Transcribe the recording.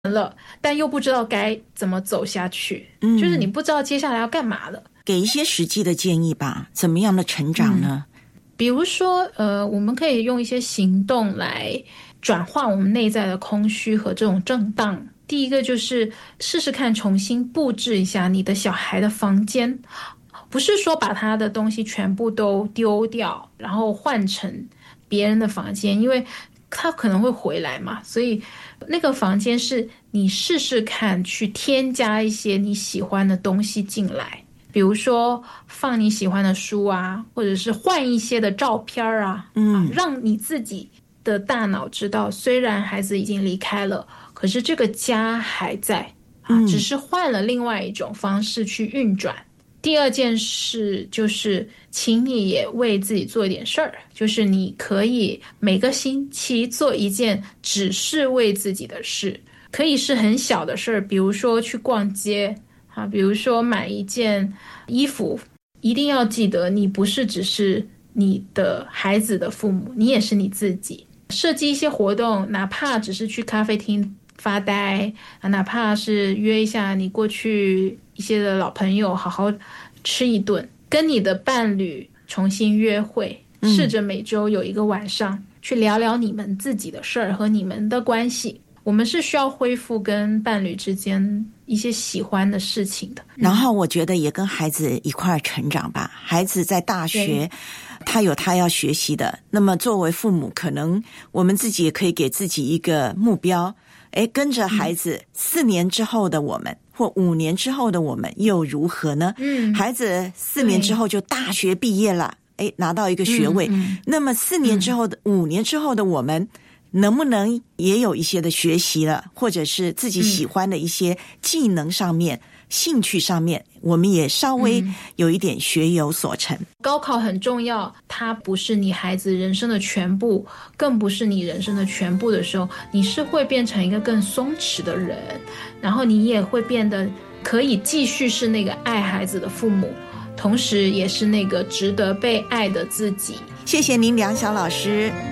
了，但又不知道该怎么走下去，就是你不知道接下来要干嘛了。 给一些实际的建议吧，怎么样的成长呢？ 比如说我们可以用一些行动来转化我们内在的空虚和这种震荡。第一个就是试试看重新布置一下你的小孩的房间，不是说把他的东西全部都丢掉，然后换成别人的房间，因为他可能会回来嘛，所以那个房间是你试试看去添加一些你喜欢的东西进来，比如说放你喜欢的书啊，或者是换一些的照片啊，让你自己的大脑知道，虽然孩子已经离开了，可是这个家还在只是换了另外一种方式去运转。第二件事就是请你也为自己做一点事儿，就是你可以每个星期做一件只是为自己的事，可以是很小的事儿，比如说去逛街比如说买一件衣服。一定要记得你不是只是你的孩子的父母，你也是你自己。设计一些活动，哪怕只是去咖啡厅发呆哪怕是约一下你过去一些的老朋友好好吃一顿，跟你的伴侣重新约会，试着每周有一个晚上去聊聊你们自己的事儿和你们的关系。我们是需要恢复跟伴侣之间一些喜欢的事情的。 然后我觉得也跟孩子一块成长吧。孩子在大学他有他要学习的，那么作为父母可能我们自己也可以给自己一个目标，跟着孩子4年之后的我们或5年之后的我们又如何呢？孩子4年之后就大学毕业了，拿到一个学位，那么4年之后的5年之后的我们能不能也有一些的学习了，或者是自己喜欢的一些技能上面兴趣上面我们也稍微有一点学有所成。 高考很重要，它不是你孩子人生的全部，更不是你人生的全部的时候，你是会变成一个更松弛的人，然后你也会变得可以继续是那个爱孩子的父母，同时也是那个值得被爱的自己。 谢谢您梁晓老师。